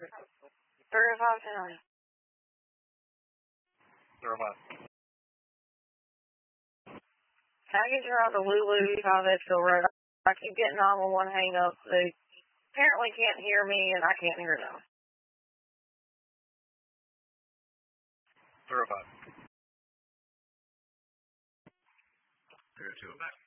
3510. 05. Package around the Lulu 5 Edgefield Road. I keep getting on with one hang up. They apparently can't hear me and I can't hear them. 05. 02.